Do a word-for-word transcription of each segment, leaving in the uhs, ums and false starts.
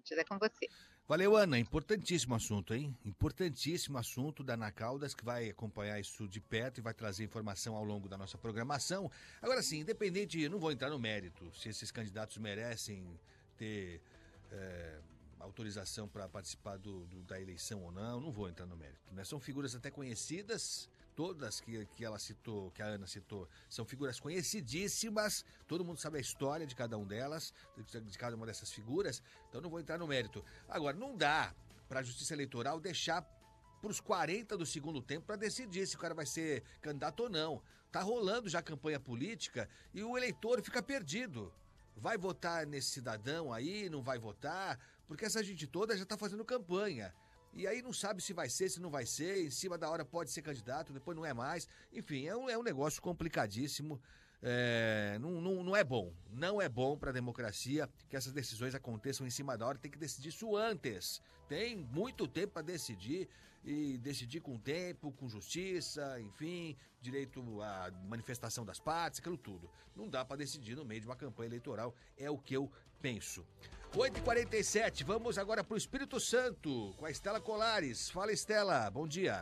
esportes. É com você. Valeu, Ana. Importantíssimo assunto, hein? Importantíssimo assunto da Ana Caldas, que vai acompanhar isso de perto e vai trazer informação ao longo da nossa programação. Agora sim, independente, não vou entrar no mérito, se esses candidatos merecem ter é, autorização para participar do, do, da eleição ou não, não vou entrar no mérito, né? São figuras até conhecidas, todas que, que ela citou, que a Ana citou, são figuras conhecidíssimas, todo mundo sabe a história de cada um delas, de, de cada uma dessas figuras, então não vou entrar no mérito. Agora, não dá para a Justiça Eleitoral deixar para os quarenta do segundo tempo para decidir se o cara vai ser candidato ou não. Tá rolando já a campanha política e o eleitor fica perdido. Vai votar nesse cidadão aí, não vai votar, porque essa gente toda já está fazendo campanha. E aí não sabe se vai ser, se não vai ser, em cima da hora pode ser candidato, depois não é mais. Enfim, é um, é um negócio complicadíssimo, é, não, não, não é bom. Não é bom para a democracia que essas decisões aconteçam em cima da hora, tem que decidir isso antes. Tem muito tempo para decidir, e decidir com tempo, com justiça, enfim, direito à manifestação das partes, aquilo tudo. Não dá para decidir no meio de uma campanha eleitoral, é o que eu penso. oito e quarenta e sete, vamos agora para o Espírito Santo, com a Estela Colares. Fala, Estela, bom dia.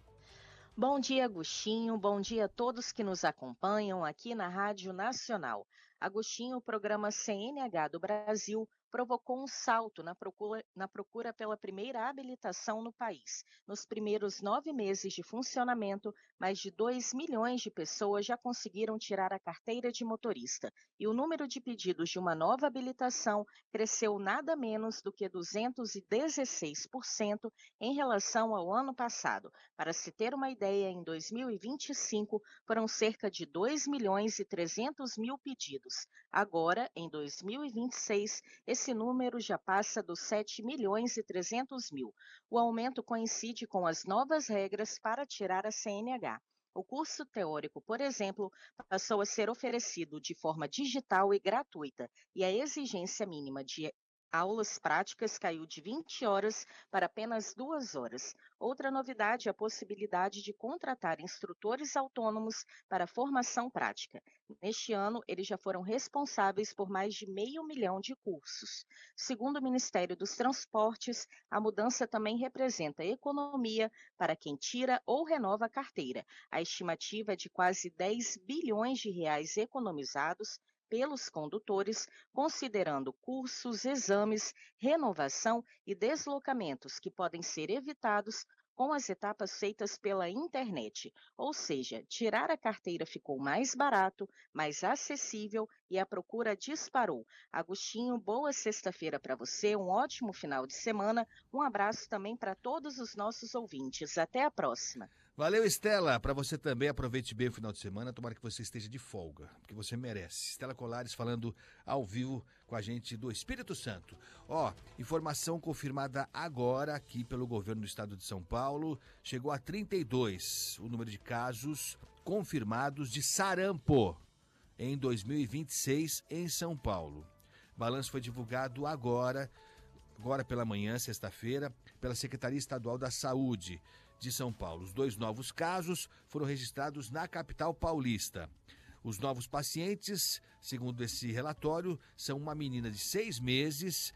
Bom dia, Agostinho. Bom dia a todos que nos acompanham aqui na Rádio Nacional. Agostinho, o programa C N H do Brasil provocou um salto na procura, na procura pela primeira habilitação no país. Nos primeiros nove meses de funcionamento, mais de dois milhões de pessoas já conseguiram tirar a carteira de motorista. E o número de pedidos de uma nova habilitação cresceu nada menos do que duzentos e dezesseis por cento em relação ao ano passado. Para se ter uma ideia, em dois mil e vinte e cinco foram cerca de dois milhões e trezentos mil pedidos. Agora, em dois mil e vinte e seis, esse número já passa dos sete milhões e trezentos mil. O aumento coincide com as novas regras para tirar a C N H. O curso teórico, por exemplo, passou a ser oferecido de forma digital e gratuita, e a exigência mínima de aulas práticas caiu de vinte horas para apenas duas horas. Outra novidade é a possibilidade de contratar instrutores autônomos para formação prática. Neste ano, eles já foram responsáveis por mais de meio milhão de cursos. Segundo o Ministério dos Transportes, a mudança também representa economia para quem tira ou renova a carteira. A estimativa é de quase dez bilhões de reais economizados pelos condutores, considerando cursos, exames, renovação e deslocamentos que podem ser evitados com as etapas feitas pela internet. Ou seja, tirar a carteira ficou mais barato, mais acessível e a procura disparou. Agostinho, boa sexta-feira para você, um ótimo final de semana, um abraço também para todos os nossos ouvintes. Até a próxima. Valeu, Estela. Para você também, aproveite bem o final de semana. Tomara que você esteja de folga, porque você merece. Estela Colares falando ao vivo com a gente do Espírito Santo. Ó, informação confirmada agora aqui pelo governo do estado de São Paulo. Chegou a trinta e dois o número de casos confirmados de sarampo em dois mil e vinte e seis em São Paulo. O balanço foi divulgado agora, agora pela manhã, sexta-feira, pela Secretaria Estadual da Saúde de São Paulo. Os dois novos casos foram registrados na capital paulista. Os novos pacientes, segundo esse relatório, são uma menina de seis meses,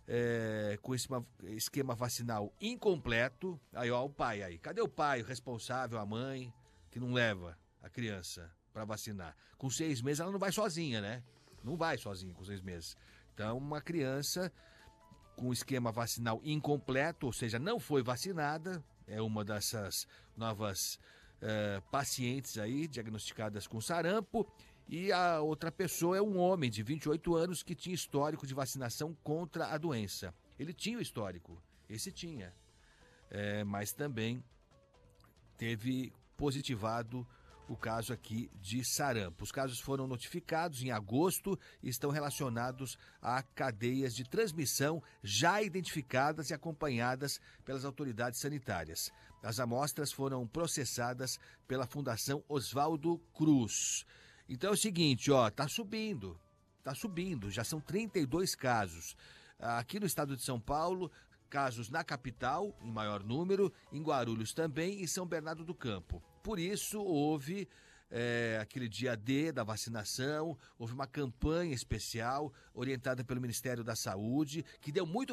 é, com esse esquema vacinal incompleto. Aí, ó, o pai aí. Cadê o pai, o responsável, a mãe, que não leva a criança para vacinar? Com seis meses ela não vai sozinha, né? Não vai sozinha com seis meses. Então, uma criança com esquema vacinal incompleto, ou seja, não foi vacinada, é uma dessas novas uh, pacientes aí, diagnosticadas com sarampo, e a outra pessoa é um homem de vinte e oito anos que tinha histórico de vacinação contra a doença. Ele tinha o histórico, esse tinha, é, mas também teve positivado o caso aqui de sarampo. Os casos foram notificados em agosto e estão relacionados a cadeias de transmissão já identificadas e acompanhadas pelas autoridades sanitárias. As amostras foram processadas pela Fundação Oswaldo Cruz. Então é o seguinte, ó, tá subindo, tá subindo, já são trinta e dois casos. Aqui no estado de São Paulo, casos na capital, em maior número, em Guarulhos também e São Bernardo do Campo. Por isso, houve é, aquele dia D da vacinação, houve uma campanha especial orientada pelo Ministério da Saúde, que deu muito